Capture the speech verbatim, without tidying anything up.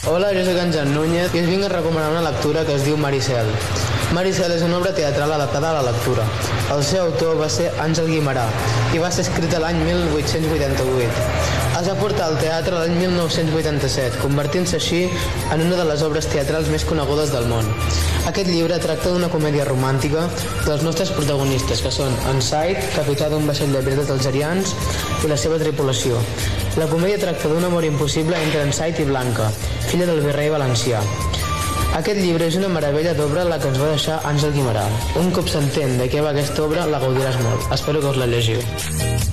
Hola, jo soc en Jan Núñez i us vinc a recomanar una lectura que es diu Maricel. Maricel és una obra teatral adaptada a la lectura. El seu autor va ser Àngel Guimerà i va ser escrita l'any mil vuit-cents vuitanta-vuit. Es va portar al teatre l'any mil nou-cents vuitanta-set, convertint-se així en una de les obres teatrals més conegudes del món. Aquest llibre tracta d'una comèdia romàntica dels nostres protagonistes, que són en Said, capità d'un vaixell de pirates algerians, i la seva tripulació. La comèdia tracta d'un amor impossible entre en Said i Blanca, filla del virrei valencià. Aquest llibre és una meravella d'obra la que ens va deixar Àngel Guimerà. Un cop s'entén de què va aquesta obra, la gaudiràs molt. Espero que us la llegiu.